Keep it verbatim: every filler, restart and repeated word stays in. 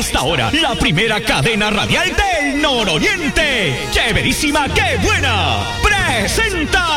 esta hora la primera cadena radial del nororiente. ¡Chéverísima, qué buena! ¡Presenta!